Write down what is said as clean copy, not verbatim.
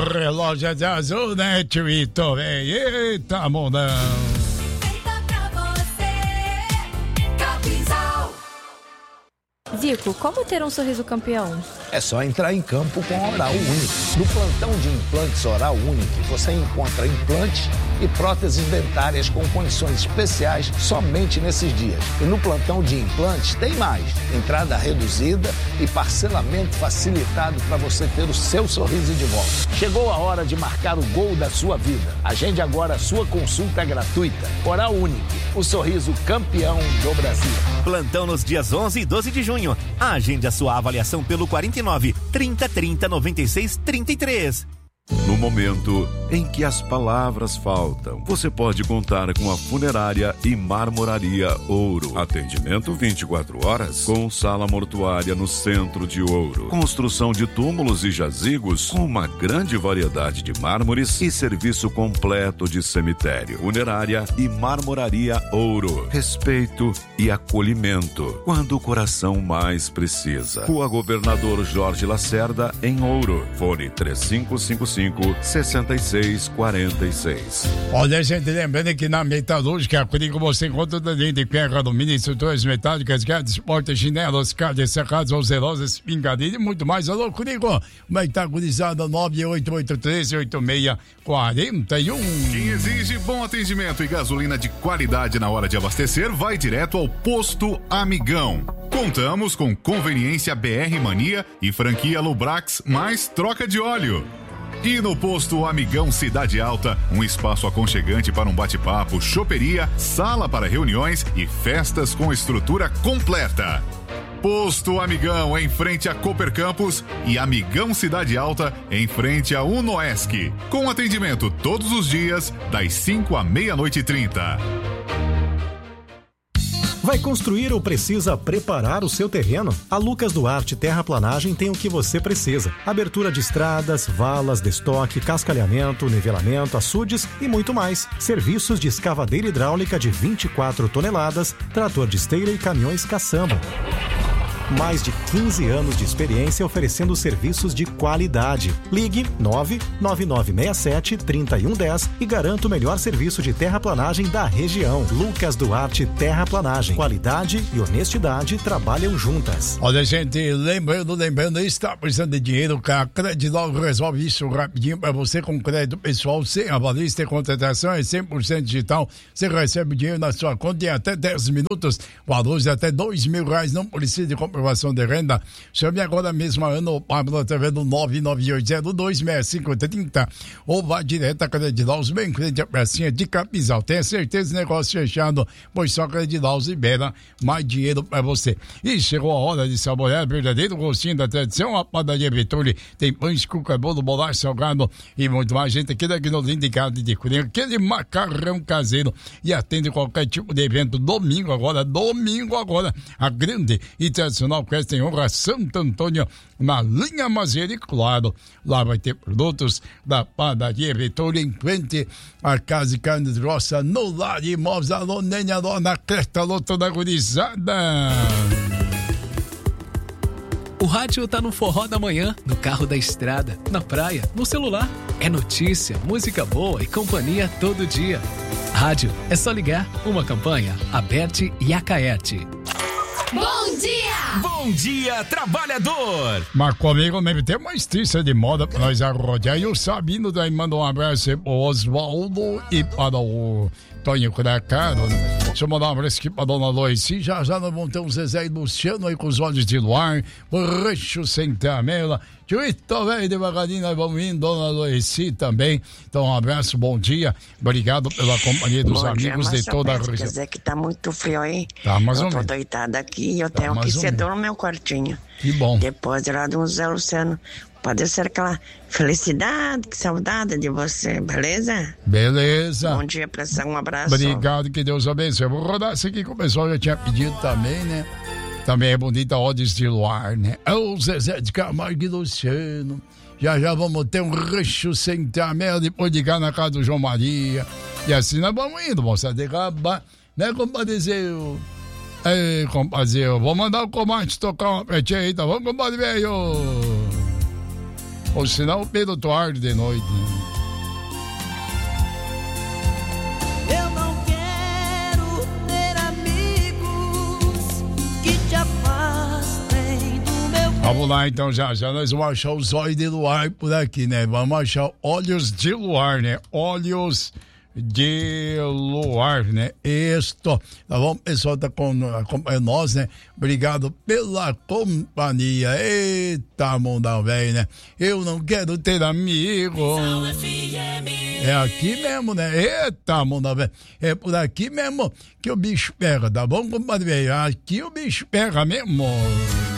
O relógio é de azul, né, Tito? Eita, mundão. Zico, como ter um sorriso campeão? É só entrar em campo com a Oral Unique. No plantão de implantes Oral Unique, você encontra implantes e próteses dentárias com condições especiais somente nesses dias. E no plantão de implantes tem mais. Entrada reduzida e parcelamento facilitado para você ter o seu sorriso de volta. Chegou a hora de marcar o gol da sua vida. Agende agora a sua consulta gratuita. Oral Unique, o sorriso campeão do Brasil. Plantão nos dias 11 e 12 de junho. Agende a sua avaliação pelo 49 30 30 96 33. No momento em que as palavras faltam, você pode contar com a Funerária e Marmoraria Ouro. Atendimento 24 horas, com sala mortuária no centro de Ouro. Construção de túmulos e jazigos com uma grande variedade de mármores e serviço completo de cemitério. Funerária e Marmoraria Ouro. Respeito e acolhimento quando o coração mais precisa. Rua Governador Jorge Lacerda, em Ouro. Fone 3555-6646. Olha, gente, lembrando que na Metalúrgica Curico você encontra o dente de ferro, alumínio, estruturas metálicas, grades, portas, chinelos, calhas, cerrados, alcerosas, pingadilha e muito mais. Alô, Curico, Metagurizada 98838641. Quem exige bom atendimento e gasolina de qualidade na hora de abastecer, vai direto ao Posto Amigão. Contamos com conveniência BR Mania e franquia Lubrax mais troca de óleo. E no Posto Amigão Cidade Alta, um espaço aconchegante para um bate-papo, choperia, sala para reuniões e festas com estrutura completa. Posto Amigão em frente a Cooper Campus e Amigão Cidade Alta em frente a Unoesc. Com atendimento todos os dias, das 5 à meia-noite e 30. Vai construir ou precisa preparar o seu terreno? A Lucas Duarte Terraplanagem tem o que você precisa. Abertura de estradas, valas, destoque, cascalhamento, nivelamento, açudes e muito mais. Serviços de escavadeira hidráulica de 24 toneladas, trator de esteira e caminhões caçamba. Mais de 15 anos de experiência oferecendo serviços de qualidade. Ligue 99967-3110 e garanta o melhor serviço de terraplanagem da região. Lucas Duarte Terraplanagem. Qualidade e honestidade trabalham juntas. Olha, gente, lembrando, está precisando de dinheiro, a Credilog resolve isso rapidinho para você com crédito pessoal, sem avalista e contratação, é 100% digital. Você recebe dinheiro na sua conta em até 10 minutos, valores de até R$2.000, não precisa de comprovação de renda. Chame agora mesmo a Ana ou Pablo através do 998026530 ou vá direto a Credilaus, bem frente à pracinha de Capizal. Tenha certeza, negócio fechado, pois só Credilaus libera mais dinheiro para você. E chegou a hora de saborear o verdadeiro gostinho da tradição. A Padaria Vituri tem pães, cuca, bolo, bolacha, salgado e muito mais. Gente, aqui no Lindicado de Coringa, aquele macarrão caseiro, e atende qualquer tipo de evento. Domingo agora, a grande e tradicional festa em honra a Santo Antônio, na linha Mazieri, claro. Lá vai ter produtos da Padaria Vitória, em frente à Casa de Carnes Grossa, no Lar de Imóveis. Alô, Nenha, alô, na cresta, alô, toda gurizada. O rádio tá no forró da manhã, no carro da estrada, na praia, no celular. É notícia, música boa e companhia todo dia. Rádio, é só ligar. Uma campanha, Aberte e Acaerte. Bom dia! Bom dia, trabalhador! Mas comigo mesmo tem uma estrela de moda pra nós arrodear. E o Sabino daí manda um abraço para o Oswaldo e para o Tonho Cracaro. Deixa eu mandar um abraço aqui pra Dona Loici. Já nós vamos ter um Zezé e Luciano aí com os olhos de luar, o Rancho Sem Tramela. Tchuito, velho, devagarinho nós vamos indo, Dona Loici também. Então um abraço, bom dia. Obrigado pela companhia dos amigos de toda a região. Quer dizer que tá muito frio aí. Tá, mais ou menos. Eu tô menos. deitada aqui e eu tenho aquecedor no meu quartinho. Que bom. Depois de lá do Zé Luciano. Pode ser aquela felicidade, que saudade de você, beleza? Beleza. Bom dia, pressão, um abraço. Obrigado, que Deus abençoe. Eu vou rodar isso aqui que o pessoal já tinha pedido também, né? Também é bonita Olhos de Luar, né? É o Zezé de Camargo e Luciano. Já vamos ter um Rancho Sem Tramela, depois de cá na casa do João Maria. E assim nós vamos indo, moça, de acabar, né, compadeceu? Ei, compadeceu, vou mandar o comandante tocar uma petinha aí, tá bom, compadre velho? Ou senão pelo tarde de noite, né? Eu não quero ter amigos que te afastem do meu. Vamos lá, então, já nós vamos achar os olhos de luar por aqui, né? Vamos achar olhos de luar, né? Olhos de luar, né? Isto. Tá bom, pessoal, tá acompanhando nós, né? Obrigado pela companhia. Eita, mundão velho, né? Eu não quero ter amigo. É aqui mesmo, né? Eita, mundão velho. É por aqui mesmo que o bicho pega, tá bom, compadre velho? Aqui o bicho pega mesmo.